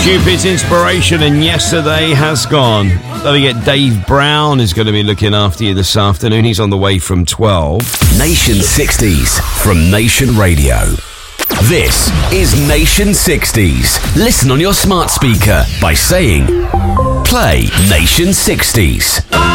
Cupid's Inspiration and Yesterday Has Gone. Don't forget, Dave Brown is going to be looking after you this afternoon. He's on the way from 12. Nation 60s from Nation Radio. This is Nation 60s. Listen on your smart speaker by saying, play Nation 60s.